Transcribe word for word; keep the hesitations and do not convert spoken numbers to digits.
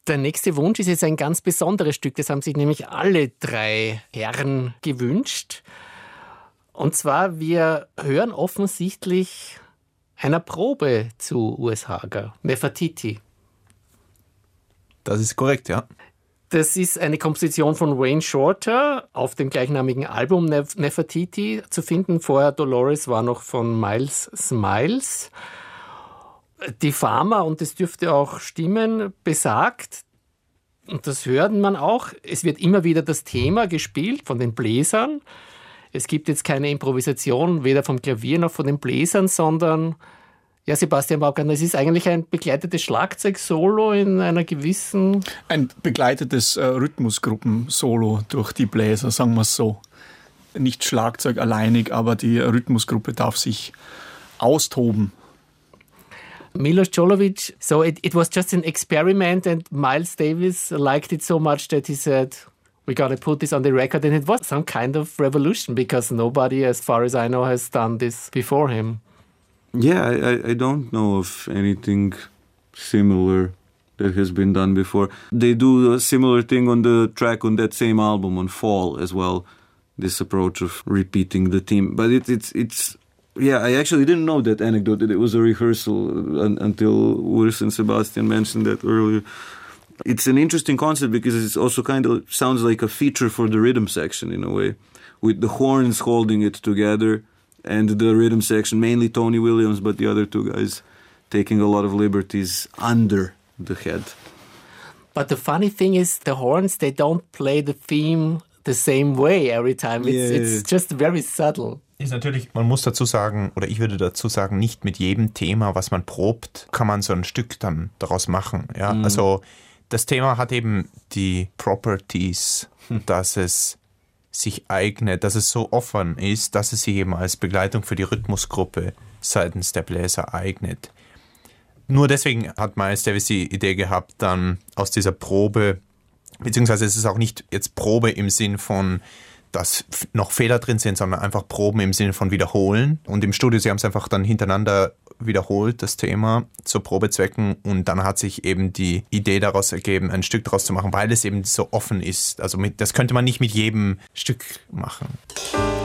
Der nächste Wunsch ist jetzt ein ganz besonderes Stück. Das haben sich nämlich alle drei Herren gewünscht. Und zwar, wir hören offensichtlich einer Probe zu Urs Hager, Nefertiti. Das ist korrekt, ja. Das ist eine Komposition von Wayne Shorter auf dem gleichnamigen Album Nef- Nefertiti zu finden. Vorher Dolores war noch von Miles Smiles. Die Pharma, und das dürfte auch stimmen, besagt, und das hört man auch, es wird immer wieder das Thema gespielt von den Bläsern. Es gibt jetzt keine Improvisation, weder vom Klavier noch von den Bläsern, sondern, ja, Sebastian Baumgartner, es ist eigentlich ein begleitetes Schlagzeug-Solo in einer gewissen... Ein begleitetes äh, Rhythmusgruppen-Solo durch die Bläser, sagen wir es so. Nicht Schlagzeug alleinig, aber die Rhythmusgruppe darf sich austoben. Milos Jolovic, so it, it was just an experiment and Miles Davis liked it so much that he said, we gotta put this on the record, and it was some kind of revolution because nobody, as far as I know, has done this before him. Yeah, I, I don't know of anything similar that has been done before. They do a similar thing on the track on that same album, on Fall as well, this approach of repeating the theme. But it, it's... it's Yeah, I actually didn't know that anecdote, that it was a rehearsal un- until Urs and Sebastian mentioned that earlier. It's an interesting concept because it also kind of sounds like a feature for the rhythm section in a way, with the horns holding it together and the rhythm section, mainly Tony Williams, but the other two guys taking a lot of liberties under the head. But the funny thing is, the horns, they don't play the theme the same way every time. It's, Yeah. it's just very subtle. Ist natürlich, man muss dazu sagen, oder ich würde dazu sagen, nicht mit jedem Thema, was man probt, kann man so ein Stück dann daraus machen. Ja? Mhm. Also das Thema hat eben die Properties, hm. dass es sich eignet, dass es so offen ist, dass es sich eben als Begleitung für die Rhythmusgruppe seitens der Bläser eignet. Nur deswegen hat Miles Davis die Idee gehabt, dann aus dieser Probe, beziehungsweise es ist auch nicht jetzt Probe im Sinn von, dass noch Fehler drin sind, sondern einfach Proben im Sinne von wiederholen. Und im Studio, sie haben es einfach dann hintereinander wiederholt, das Thema, zu Probezwecken. Und dann hat sich eben die Idee daraus ergeben, ein Stück daraus zu machen, weil es eben so offen ist. Also mit, das könnte man nicht mit jedem Stück machen.